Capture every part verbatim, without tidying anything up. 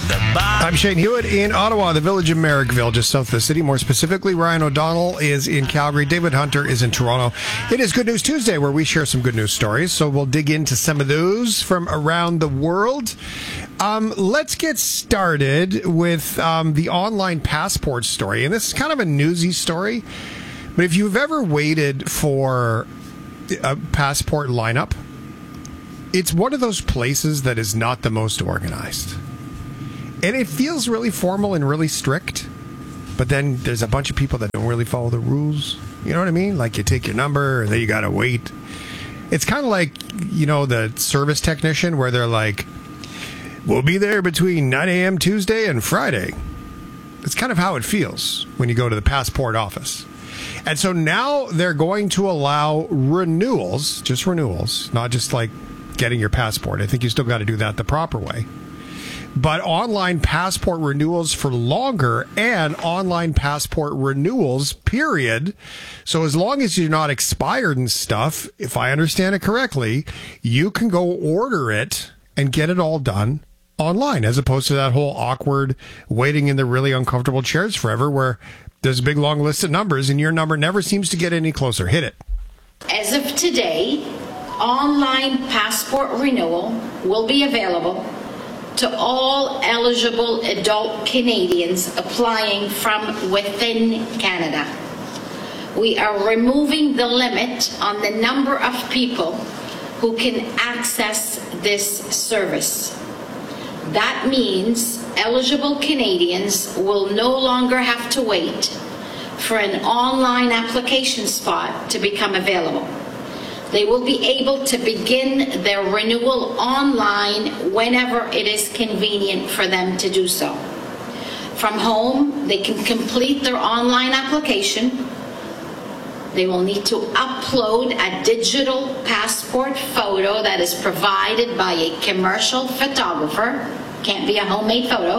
I'm Shane Hewitt in Ottawa, the village of Merrickville, just south of the city. More specifically, Ryan O'Donnell is in Calgary. David Hunter is in Toronto. It is Good News Tuesday, where we share some good news stories. So we'll dig into some of those from around the world. Um, let's get started with um, the online passport story. And this is kind of a newsy story. But if you've ever waited for a passport lineup, it's one of those places that is not the most organized. And it feels really formal and really strict, but then there's a bunch of people that don't really follow the rules. You know what I mean? Like you take your number and then you got to wait. It's kind of like, you know, the service technician where they're like, we'll be there between nine a.m. Tuesday and Friday. It's kind of how it feels when you go to the passport office. And so now they're going to allow renewals, just renewals, not just like getting your passport. I think you still got to do that the proper way. But online passport renewals for longer and online passport renewals, period. So as long as you're not expired and stuff, if I understand it correctly, you can go order it and get it all done online, as opposed to that whole awkward waiting in the really uncomfortable chairs forever where there's a big long list of numbers and your number never seems to get any closer. Hit it. As of today, online passport renewal will be available to all eligible adult Canadians applying from within Canada. We are removing the limit on the number of people who can access this service. That means eligible Canadians will no longer have to wait for an online application spot to become available. They will be able to begin their renewal online whenever it is convenient for them to do so. From home, they can complete their online application. They will need to upload a digital passport photo that is provided by a commercial photographer, can't be a homemade photo,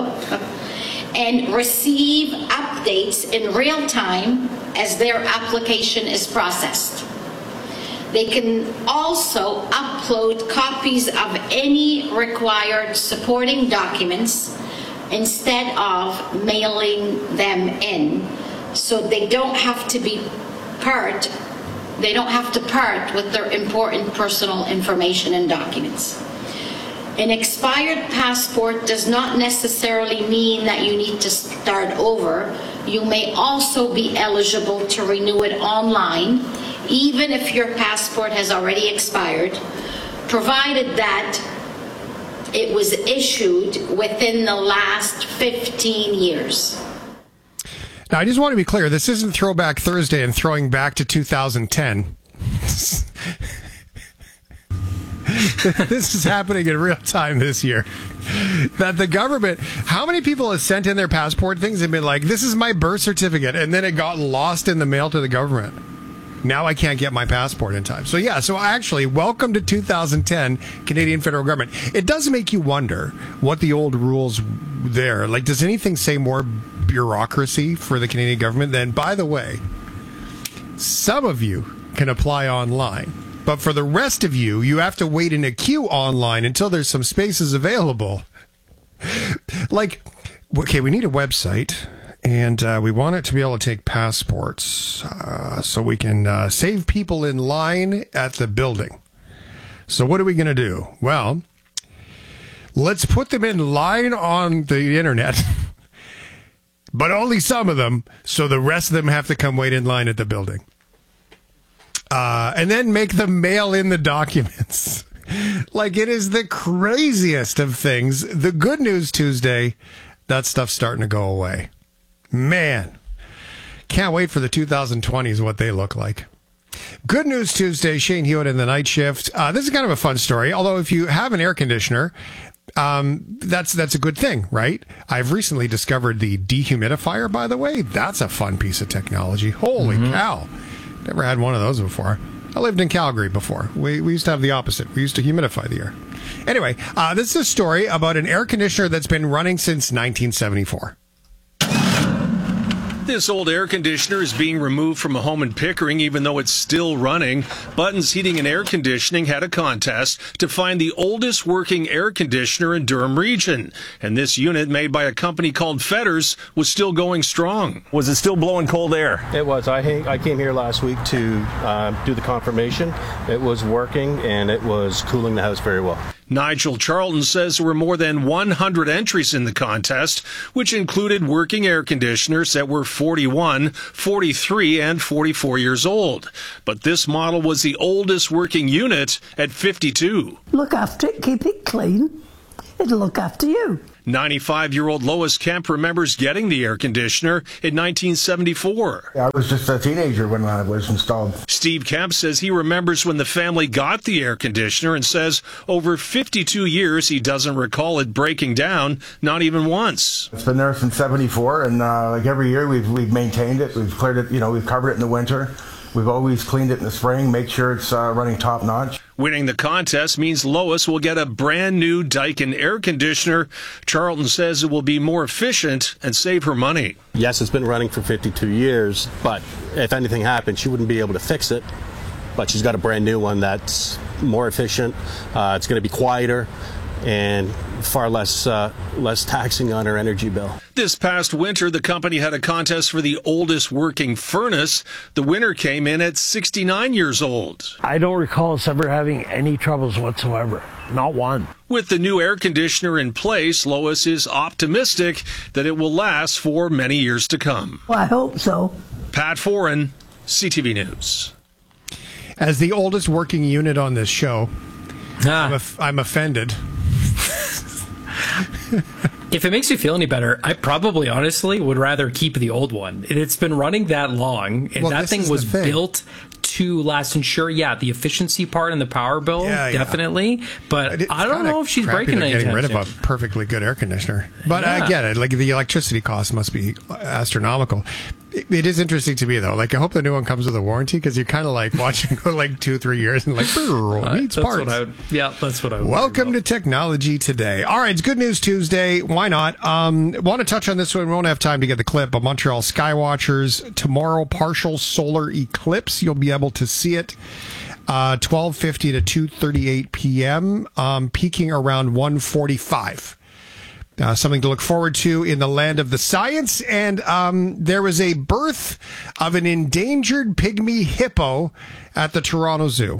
and receive updates in real time as their application is processed. They can also upload copies of any required supporting documents instead of mailing them in, so they don't have to be part, they don't have to part with their important personal information and documents. An expired passport does not necessarily mean that you need to start over. You may also be eligible to renew it online, even if your passport has already expired, provided that it was issued within the last fifteen years. Now, I just want to be clear, this isn't Throwback Thursday and throwing back to two thousand ten. This is happening in real time this year. That the government, how many people have sent in their passport things and been like, this is my birth certificate, and then it got lost in the mail to the government. Now I can't get my passport in time. So yeah, so actually, welcome to two thousand ten, Canadian federal government. It does make you wonder what the old rules there, like, does anything say more bureaucracy for the Canadian government than, by the way, some of you can apply online, but for the rest of you, you have to wait in a queue online until there's some spaces available. Like, okay, we need a website. And uh, we want it to be able to take passports uh, so we can uh, save people in line at the building. So what are we going to do? Well, let's put them in line on the internet, but only some of them, so the rest of them have to come wait in line at the building. Uh, and then make them mail in the documents. Like, it is the craziest of things. The Good News Tuesday, that stuff's starting to go away. Man, can't wait for the two thousand twenties, what they look like. Good News Tuesday, Shane Hewitt in the night shift. Uh, this is kind of a fun story, although if you have an air conditioner, um, that's that's a good thing, right? I've recently discovered the dehumidifier, by the way. That's a fun piece of technology. Holy mm-hmm. cow. Never had one of those before. I lived in Calgary before. We, we used to have the opposite. We used to humidify the air. Anyway, uh, this is a story about an air conditioner that's been running since nineteen seventy-four. This old air conditioner is being removed from a home in Pickering, even though it's still running. Buttons Heating and Air Conditioning had a contest to find the oldest working air conditioner in Durham region. And this unit, made by a company called Fetters, was still going strong. Was it still blowing cold air? It was. I, I came here last week to uh, do the confirmation. It was working, and it was cooling the house very well. Nigel Charlton says there were more than one hundred entries in the contest, which included working air conditioners that were forty-one, forty-three, and forty-four years old. But this model was the oldest working unit at fifty-two. Look after it, keep it clean. It'll look after you. ninety-five-year-old Lois Kemp remembers getting the air conditioner in nineteen seventy-four. I was just a teenager when it was installed. Steve Kemp says he remembers when the family got the air conditioner and says over fifty-two years he doesn't recall it breaking down, not even once. It's been there since seventy-four, and uh, like every year we've we've maintained it, we've cleared it, you know, we've covered it in the winter. We've always cleaned it in the spring, make sure it's uh, running top notch. Winning the contest means Lois will get a brand new Daikin air conditioner. Charlton says it will be more efficient and save her money. Yes, it's been running for fifty-two years, but if anything happened, she wouldn't be able to fix it. But she's got a brand new one that's more efficient. Uh, it's going to be quieter and far less uh, less taxing on her energy bill. This past winter, the company had a contest for the oldest working furnace. The winner came in at sixty-nine years old. I don't recall us ever having any troubles whatsoever. Not one. With the new air conditioner in place, Lois is optimistic that it will last for many years to come. Well, I hope so. Pat Foran, C T V News. As the oldest working unit on this show, ah. I'm, of- I'm offended. If it makes you feel any better, I probably honestly would rather keep the old one. It's been running that long, and well, that thing was thing. built to last and sure. Yeah, the efficiency part and the power bill, yeah, definitely. Yeah. But it's I don't know if she's breaking anything. Getting rid of a perfectly good air conditioner, but yeah. I get it. Like the electricity cost must be astronomical. It, it is interesting to me though. Like I hope the new one comes with a warranty because you're kind of like watching go like two, three years and like uh, needs that's parts. What I would, yeah, that's what I would. Welcome to Technology Today. All right, it's Good News Tuesday. Why not? Um, want to touch on this one? We won't have time to get the clip. But Montreal Skywatchers tomorrow, partial solar eclipse. You'll be able to see it. Uh, twelve fifty to two thirty-eight p.m. Um, peaking around one forty-five. Uh, something to look forward to in the land of the science. And um, there was a birth of an endangered pygmy hippo at the Toronto Zoo.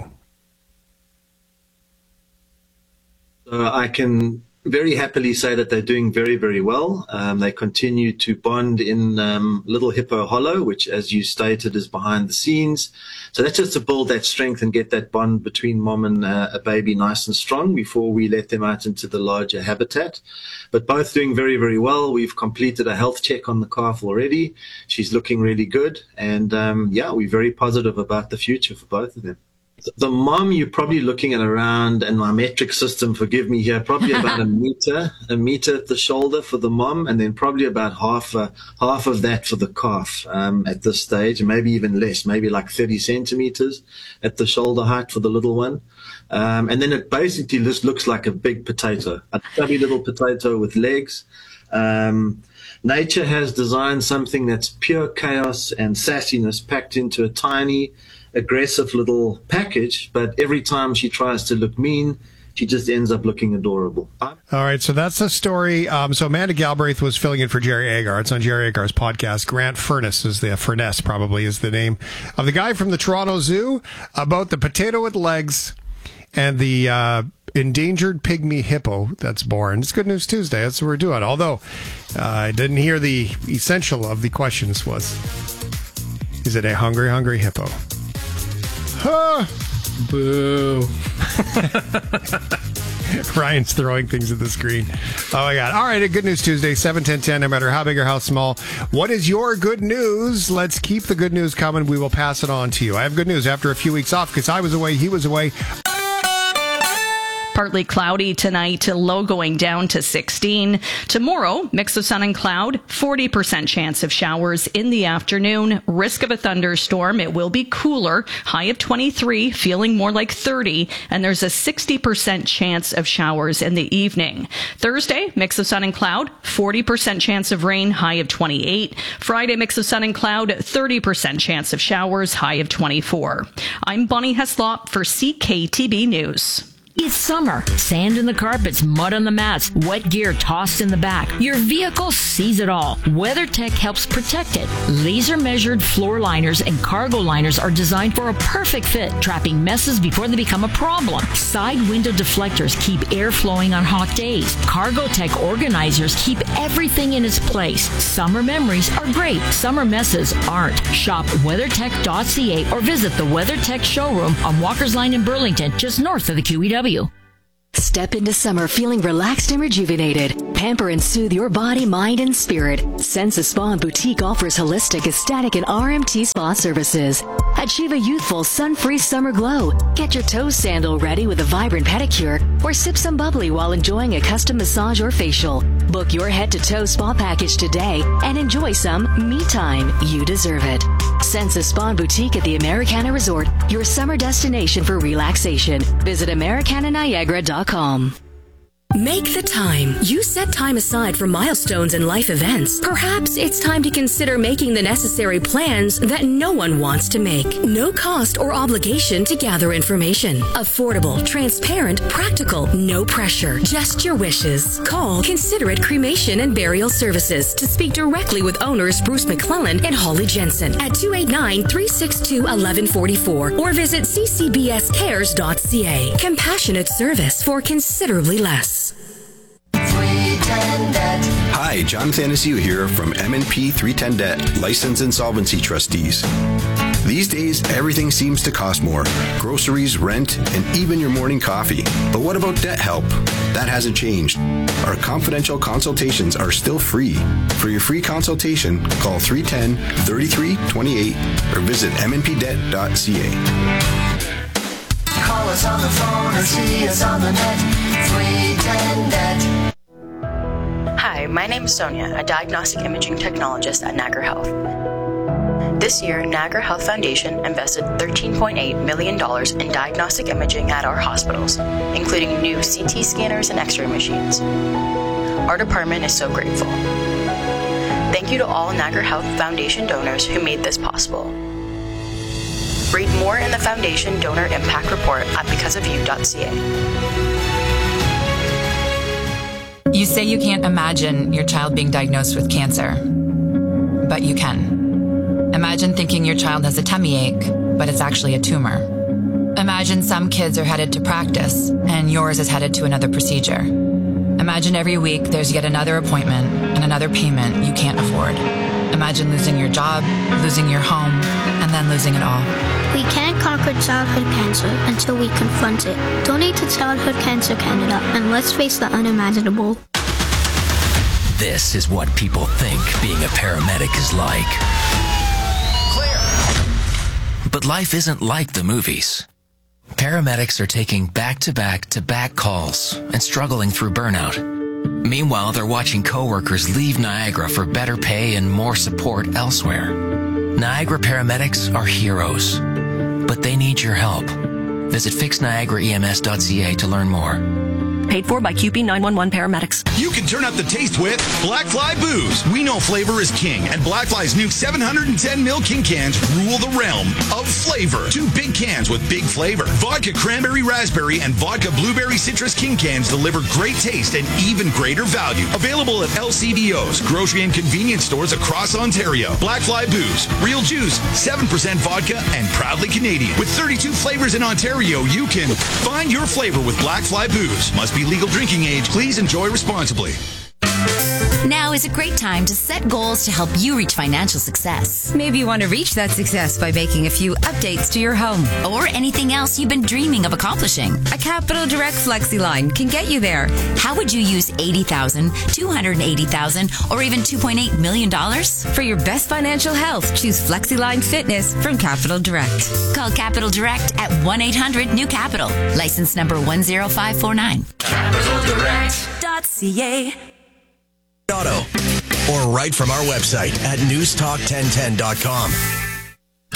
Uh, I can very happily say that they're doing very, very well. Um, they continue to bond in um, Little Hippo Hollow, which, as you stated, is behind the scenes. So that's just to build that strength and get that bond between mom and uh, a baby nice and strong before we let them out into the larger habitat. But both doing very, very well. We've completed a health check on the calf already. She's looking really good. And, um, yeah, we're very positive about the future for both of them. The mom, you're probably looking at around, and my metric system, forgive me here, probably about a meter, a meter at the shoulder for the mom, and then probably about half a, half of that for the calf um, at this stage, and maybe even less, maybe like thirty centimeters at the shoulder height for the little one. Um, and then it basically just looks like a big potato, a chubby little potato with legs. Um, nature has designed something that's pure chaos and sassiness packed into a tiny, aggressive little package, but every time she tries to look mean, she just ends up looking adorable. All right, so that's the story. Um, so Amanda Galbraith was filling in for Jerry Agar. It's on Jerry Agar's podcast. Grant Furness is the Furness probably is the name of the guy from the Toronto Zoo about the potato with legs and the uh, endangered pygmy hippo that's born. It's Good News Tuesday. That's what we're doing. Although uh, I didn't hear the essential of the questions was, is it a hungry, hungry hippo? Huh. Boo. Ryan's throwing things at the screen. Oh, my God. All right, a Good News Tuesday, seven ten ten, no matter how big or how small. What is your good news? Let's keep the good news coming. We will pass it on to you. I have good news after a few weeks off because I was away, he was away. Partly cloudy tonight, low going down to sixteen. Tomorrow, mix of sun and cloud, forty percent chance of showers in the afternoon. Risk of a thunderstorm. It will be cooler, high of twenty-three, feeling more like thirty. And there's a sixty percent chance of showers in the evening. Thursday, mix of sun and cloud, forty percent chance of rain, high of twenty-eight. Friday, mix of sun and cloud, thirty percent chance of showers, high of twenty-four. I'm Bonnie Heslop for C K T B News. It's summer. Sand in the carpets, mud on the mats, wet gear tossed in the back. Your vehicle sees it all. WeatherTech helps protect it. Laser-measured floor liners and cargo liners are designed for a perfect fit, trapping messes before they become a problem. Side window deflectors keep air flowing on hot days. CargoTech organizers keep everything in its place. Summer memories are great. Summer messes aren't. Shop weathertech dot c a or visit the WeatherTech showroom on Walker's Line in Burlington, just north of the Q E W. Step into summer feeling relaxed and rejuvenated. Pamper and soothe your body, mind, and spirit. Sensa Spa and Boutique offers holistic, aesthetic, and R M T spa services. Achieve a youthful, sun-free summer glow. Get your toe sandal ready with a vibrant pedicure, or sip some bubbly while enjoying a custom massage or facial. Book your head-to-toe spa package today and enjoy some me time. You deserve it. Sensa Spa and Boutique at the Americana Resort, your summer destination for relaxation. Visit Americana Niagara dot com. Make the time. You set time aside for milestones and life events. Perhaps it's time to consider making the necessary plans that no one wants to make. No cost or obligation to gather information. Affordable, transparent, practical, no pressure. Just your wishes. Call Considerate Cremation and Burial Services to speak directly with owners Bruce McClellan and Holly Jensen at two eight nine, three six two, one one four four or visit c c b s cares dot c a. Compassionate service for considerably less. Hi, John Thanasiu here from M and P three ten Debt, Licensed Insolvency Trustees. These days, everything seems to cost more. Groceries, rent, and even your morning coffee. But what about debt help? That hasn't changed. Our confidential consultations are still free. For your free consultation, call three one zero, three three two eight or visit m n p debt dot c a. Call us on the phone or see us on the net. three ten Debt. Hi, my name is Sonia, a diagnostic imaging technologist at Niagara Health. This year, Niagara Health Foundation invested thirteen point eight million dollars in diagnostic imaging at our hospitals, including new C T scanners and X-ray machines. Our department is so grateful. Thank you to all Niagara Health Foundation donors who made this possible. Read more in the Foundation Donor Impact Report at because of you dot c a. You say you can't imagine your child being diagnosed with cancer, but you can. Imagine thinking your child has a tummy ache, but it's actually a tumor. Imagine some kids are headed to practice, and yours is headed to another procedure. Imagine every week there's yet another appointment and another payment you can't afford. Imagine losing your job, losing your home, and then losing it all. We can't conquer childhood cancer until we confront it. Donate to Childhood Cancer Canada, and let's face the unimaginable. This is what people think being a paramedic is like. Clear. But life isn't like the movies. Paramedics are taking back-to-back-to-back calls and struggling through burnout. Meanwhile, they're watching coworkers leave Niagara for better pay and more support elsewhere. Niagara paramedics are heroes, but they need your help. Visit fix niagara e m s dot c a to learn more. Paid for by Q P nine one one Paramedics. You can turn up the taste with Blackfly Booze. We know flavor is king, and Blackfly's new seven hundred ten milliliter King cans rule the realm of flavor. Two big cans with big flavor. Vodka Cranberry Raspberry and Vodka Blueberry Citrus King cans deliver great taste and even greater value. Available at L C B Os, grocery and convenience stores across Ontario. Blackfly Booze. Real juice, seven percent vodka, and proudly Canadian. With thirty-two flavors in Ontario, you can find your flavor with Blackfly Booze. Must be legal drinking age. Please enjoy responsibly. Now is a great time to set goals to help you reach financial success. Maybe you want to reach that success by making a few updates to your home. Or anything else you've been dreaming of accomplishing. A Capital Direct FlexiLine can get you there. How would you use eighty thousand dollars, two hundred eighty thousand dollars, or even two point eight million dollars? For your best financial health, choose FlexiLine Fitness from Capital Direct. Call Capital Direct at one eight hundred new capital. License number one zero five four nine. Capital Direct. .ca. Auto. Or right from our website at news talk ten ten dot com.